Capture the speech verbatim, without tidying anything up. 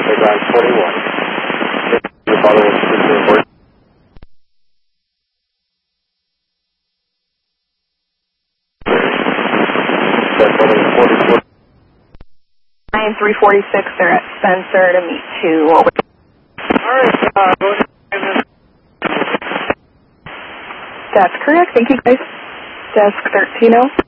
ground forty-one. Your father was speaking for nine three forty-six, they're at Spencer to meet two. Alright, uh, go ahead. That's correct. Thank you, guys. Desk thirteen oh.